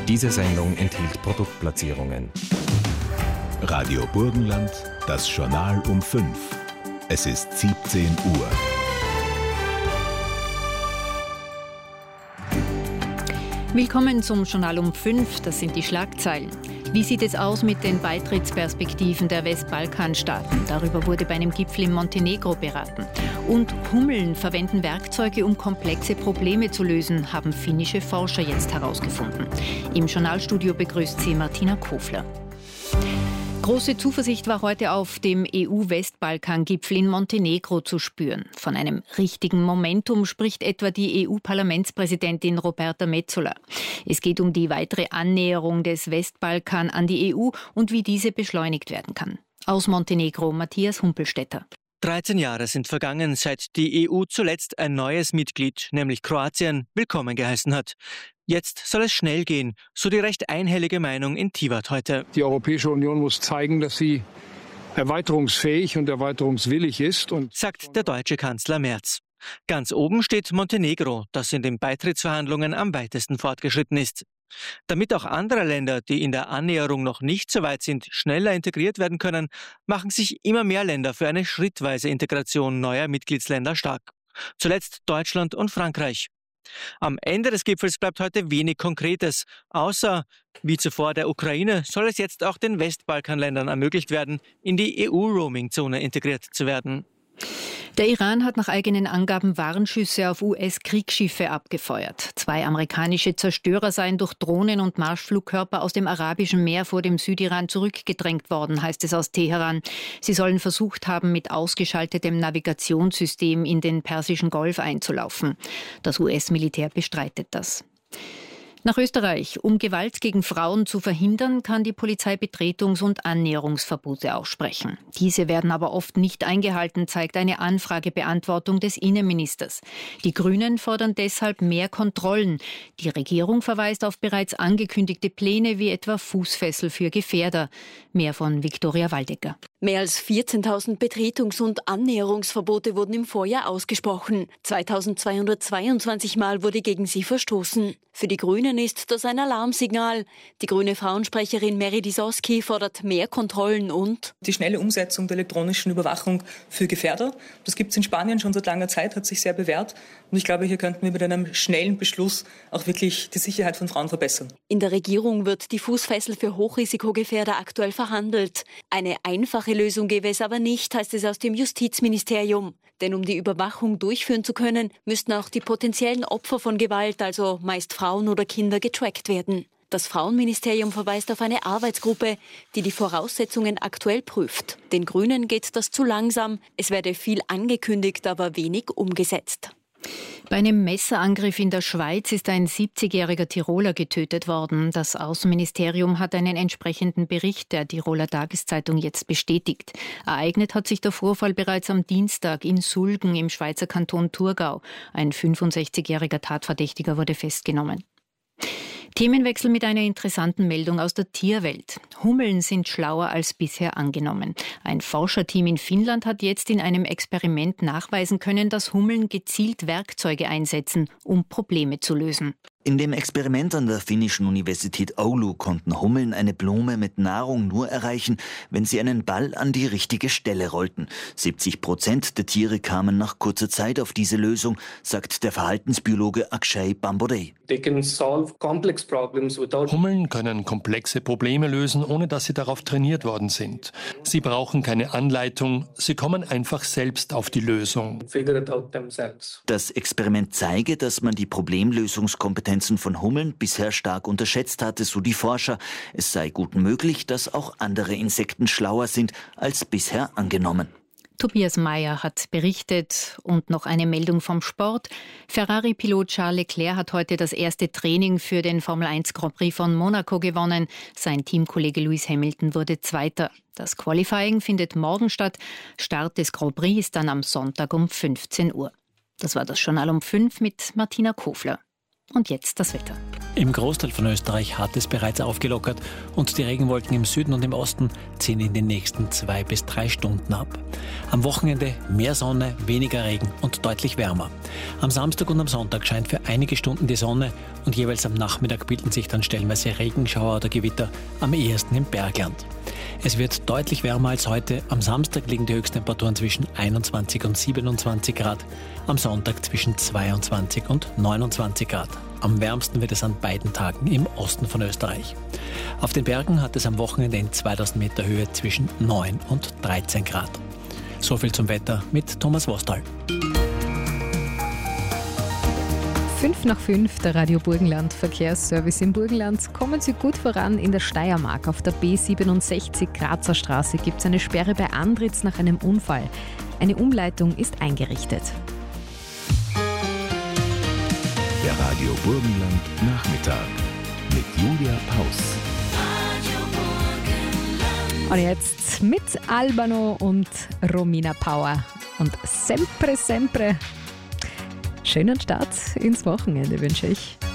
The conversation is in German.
Diese Sendung enthielt Produktplatzierungen. Radio Burgenland, das Journal um 5. Es ist 17 Uhr. Willkommen zum Journal um 5, das sind die Schlagzeilen. Wie sieht es aus mit den Beitrittsperspektiven der Westbalkanstaaten? Darüber wurde bei einem Gipfel in Montenegro beraten. Und Hummeln verwenden Werkzeuge, um komplexe Probleme zu lösen, haben finnische Forscher jetzt herausgefunden. Im Journalstudio begrüßt sie Martina Kofler. Große Zuversicht war heute auf dem EU-Westbalkan-Gipfel in Montenegro zu spüren. Von einem richtigen Momentum spricht etwa die EU-Parlamentspräsidentin Roberta Metsola. Es geht um die weitere Annäherung des Westbalkan an die EU und wie diese beschleunigt werden kann. Aus Montenegro Matthias Humpelstädter. 13 Jahre sind vergangen, seit die EU zuletzt ein neues Mitglied, nämlich Kroatien, willkommen geheißen hat. Jetzt soll es schnell gehen, so die recht einhellige Meinung in Tivat heute. Die Europäische Union muss zeigen, dass sie erweiterungsfähig und erweiterungswillig ist, sagt der deutsche Kanzler Merz. Ganz oben steht Montenegro, das in den Beitrittsverhandlungen am weitesten fortgeschritten ist. Damit auch andere Länder, die in der Annäherung noch nicht so weit sind, schneller integriert werden können, machen sich immer mehr Länder für eine schrittweise Integration neuer Mitgliedsländer stark. Zuletzt Deutschland und Frankreich. Am Ende des Gipfels bleibt heute wenig Konkretes, außer, wie zuvor der Ukraine, soll es jetzt auch den Westbalkanländern ermöglicht werden, in die EU-Roaming-Zone integriert zu werden. Der Iran hat nach eigenen Angaben Warnschüsse auf US-Kriegsschiffe abgefeuert. 2 amerikanische Zerstörer seien durch Drohnen und Marschflugkörper aus dem Arabischen Meer vor dem Südiran zurückgedrängt worden, heißt es aus Teheran. Sie sollen versucht haben, mit ausgeschaltetem Navigationssystem in den Persischen Golf einzulaufen. Das US-Militär bestreitet das. Nach Österreich. Um Gewalt gegen Frauen zu verhindern, kann die Polizei Betretungs- und Annäherungsverbote aussprechen. Diese werden aber oft nicht eingehalten, zeigt eine Anfragebeantwortung des Innenministers. Die Grünen fordern deshalb mehr Kontrollen. Die Regierung verweist auf bereits angekündigte Pläne wie etwa Fußfessel für Gefährder. Mehr von Viktoria Waldecker. Mehr als 14.000 Betretungs- und Annäherungsverbote wurden im Vorjahr ausgesprochen. 2.222 Mal wurde gegen sie verstoßen. Für die Grünen ist das ein Alarmsignal. Die grüne Frauensprecherin Mary Disoski fordert mehr Kontrollen und die schnelle Umsetzung der elektronischen Überwachung für Gefährder. Das gibt es in Spanien schon seit langer Zeit, hat sich sehr bewährt. Und ich glaube, hier könnten wir mit einem schnellen Beschluss auch wirklich die Sicherheit von Frauen verbessern. In der Regierung wird die Fußfessel für Hochrisikogefährder aktuell verhandelt. Eine einfache Lösung gäbe es aber nicht, heißt es aus dem Justizministerium. Denn um die Überwachung durchführen zu können, müssten auch die potenziellen Opfer von Gewalt, also meist Frauen oder Kinder, getrackt werden. Das Frauenministerium verweist auf eine Arbeitsgruppe, die die Voraussetzungen aktuell prüft. Den Grünen geht das zu langsam. Es werde viel angekündigt, aber wenig umgesetzt. Bei einem Messerangriff in der Schweiz ist ein 70-jähriger Tiroler getötet worden. Das Außenministerium hat einen entsprechenden Bericht der Tiroler Tageszeitung jetzt bestätigt. Ereignet hat sich der Vorfall bereits am Dienstag in Sulgen im Schweizer Kanton Thurgau. Ein 65-jähriger Tatverdächtiger wurde festgenommen. Themenwechsel mit einer interessanten Meldung aus der Tierwelt. Hummeln sind schlauer als bisher angenommen. Ein Forscherteam in Finnland hat jetzt in einem Experiment nachweisen können, dass Hummeln gezielt Werkzeuge einsetzen, um Probleme zu lösen. In dem Experiment an der finnischen Universität Oulu konnten Hummeln eine Blume mit Nahrung nur erreichen, wenn sie einen Ball an die richtige Stelle rollten. 70% der Tiere kamen nach kurzer Zeit auf diese Lösung, sagt der Verhaltensbiologe Akshay Bambore. Hummeln können komplexe Probleme lösen, ohne dass sie darauf trainiert worden sind. Sie brauchen keine Anleitung, sie kommen einfach selbst auf die Lösung. Das Experiment zeige, dass man die Problemlösungskompetenzen von Hummeln bisher stark unterschätzt hatte, so die Forscher. Es sei gut möglich, dass auch andere Insekten schlauer sind als bisher angenommen. Tobias Meyer hat berichtet und noch eine Meldung vom Sport. Ferrari-Pilot Charles Leclerc hat heute das erste Training für den Formel-1 Grand Prix von Monaco gewonnen. Sein Teamkollege Lewis Hamilton wurde Zweiter. Das Qualifying findet morgen statt. Start des Grand Prix ist dann am Sonntag um 15 Uhr. Das war das Journal um 5 mit Martina Kofler. Und jetzt das Wetter. Im Großteil von Österreich hat es bereits aufgelockert und die Regenwolken im Süden und im Osten ziehen in den nächsten 2 bis 3 Stunden ab. Am Wochenende mehr Sonne, weniger Regen und deutlich wärmer. Am Samstag und am Sonntag scheint für einige Stunden die Sonne und jeweils am Nachmittag bilden sich dann stellenweise Regenschauer oder Gewitter, am ehesten im Bergland. Es wird deutlich wärmer als heute. Am Samstag liegen die Höchsttemperaturen zwischen 21 und 27 Grad, am Sonntag zwischen 22 und 29 Grad. Am wärmsten wird es an beiden Tagen im Osten von Österreich. Auf den Bergen hat es am Wochenende in 2000 Meter Höhe zwischen 9 und 13 Grad. So viel zum Wetter mit Thomas Wostal. 5:05, der Radio Burgenland Verkehrsservice im Burgenland. Kommen Sie gut voran in der Steiermark. Auf der B67 Grazer Straße gibt es eine Sperre bei Andritz nach einem Unfall. Eine Umleitung ist eingerichtet. Der Radio Burgenland Nachmittag mit Julia Paus. Und jetzt mit Albano und Romina Power und Sempre, Sempre. Schönen Start ins Wochenende wünsche ich.